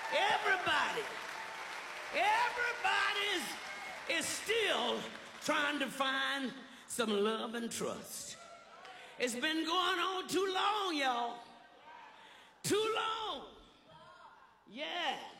Everybody is still trying to find some love and trust. It's been going on too long, y'all. Too long. Yeah.